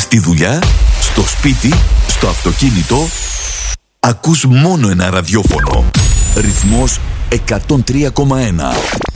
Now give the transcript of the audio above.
Στη δουλειά, στο σπίτι, στο αυτοκίνητο, ακούς μόνο ένα ραδιόφωνο. Ρυθμός 103,1.